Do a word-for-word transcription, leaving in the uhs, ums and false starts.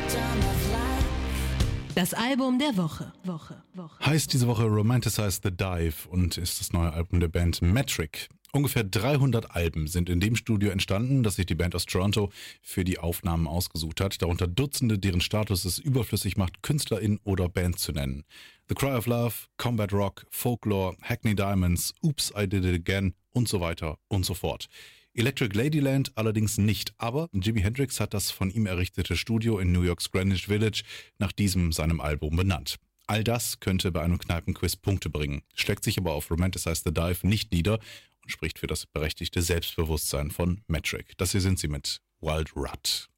Das Album der Woche. Woche, Woche. Heißt diese Woche Romanticize the Dive und ist das neue Album der Band Metric. Ungefähr dreihundert Alben sind in dem Studio entstanden, das sich die Band aus Toronto für die Aufnahmen ausgesucht hat. Darunter Dutzende, deren Status es überflüssig macht, Künstlerin oder Band zu nennen. The Cry of Love, Combat Rock, Folklore, Hackney Diamonds, Oops, I Did It Again und so weiter und so fort. Electric Ladyland allerdings nicht, aber Jimi Hendrix hat das von ihm errichtete Studio in New Yorks Greenwich Village nach diesem seinem Album benannt. All das könnte bei einem Kneipenquiz Punkte bringen, schlägt sich aber auf Romanticize the Dive nicht nieder und spricht für das berechtigte Selbstbewusstsein von Metric. Das hier sind sie mit Wild Rut.